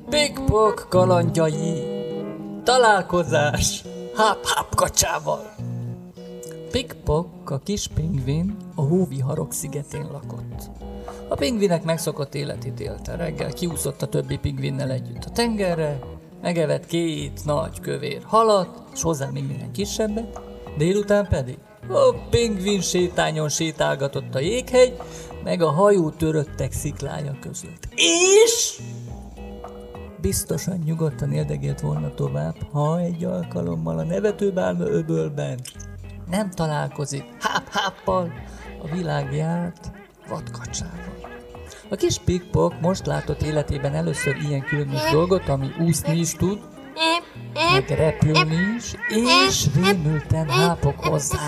Pik-pok kalandjai. Találkozás Háp-háp kacsával. Pik-pok, a kis pingvin, a hóviharok szigetén lakott. A pingvinek megszokott életét élte. Reggel kiúszott a többi pingvinnel együtt a tengerre, megevett 2 nagy kövér halat, és hozzá még minden kisebbet, délután pedig a pingvin sétányon sétálgatott a jéghegy, meg a hajó töröttek sziklája között. És biztosan nyugodtan érdegélt volna tovább, ha egy alkalommal a nevetőbálna öbölben nem találkozik Háp-háppal, a világ járt vadkacsával. A kis Pik-pok most látott életében először ilyen különös dolgot, ami úszni is tud, meg repülni is, és rémülten hápog hozzá.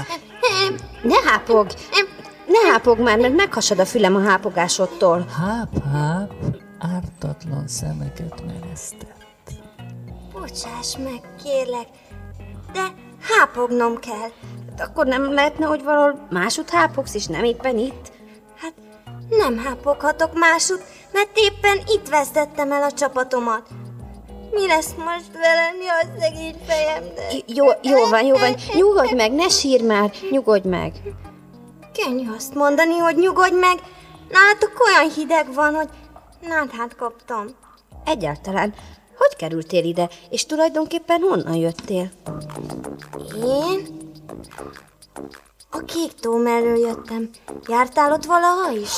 Ne hápog már, mert meghasad a fülem a hápogásodtól. Háp-háp ártatlan szemeket meresztett. Bocsáss meg, kérlek, de hápognom kell. Akkor nem lehetne, hogy valahol másút hápogsz, és nem éppen itt? Hát nem hápoghatok másút, mert éppen itt vesztettem el a csapatomat. Mi lesz most velem, a szegény fejemnek? Jó van. Nyugodj meg, ne sírj már, nyugodj meg. Könnyű azt mondani, hogy nyugodj meg. Nálatok olyan hideg van, hogy náthát kaptam. Egyáltalán, hogy kerültél ide, és tulajdonképpen honnan jöttél? Én? A Kék tó mellől jöttem. Jártál ott valaha is?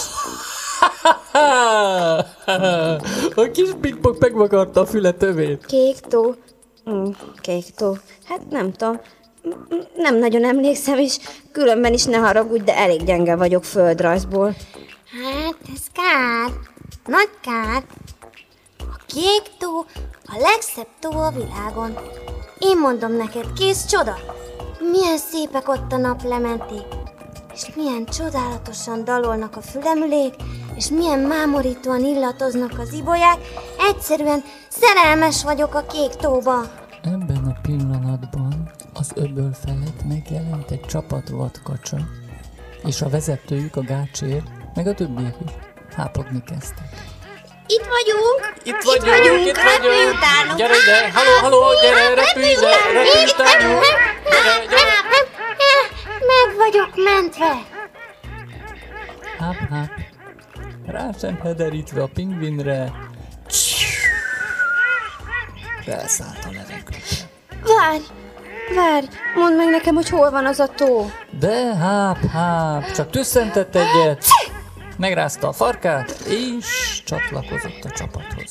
A kis Pik-pok megvakarta a füle tövét. Kék tó. Kék tó. Hát nem tudom. Nem nagyon emlékszem, és különben is ne haragudj, de elég gyenge vagyok földrajzból. Hát ez kár. Nagy kár. A Kék tó a legszebb tó a világon. Én mondom neked, kész csoda. Milyen szépek ott a naplementék, és milyen csodálatosan dalolnak a fülemülék, és milyen mámorítóan illatoznak az ibolyák. Egyszerűen szerelmes vagyok a Kék tóba. Ebben a pillanatban az öböl felett megjelent egy csapat vadkacsa, és a vezetőjük, a gácsér, meg a többiek is hápogni kezdtek. Itt vagyunk! Itt vagyunk! Gyere ide! Halló, gyere, repülj ide! Repülj utánunk! Gyere! Meg vagyok mentve! Háp-háp, rá sem hederítve a pingvinre, felszállt a levegőbe. Várj, mondd meg nekem, hogy hol van az a tó. De Háp-háp csak tüsszentett egyet, megrázta a farkát, és csatlakozott a csapathoz.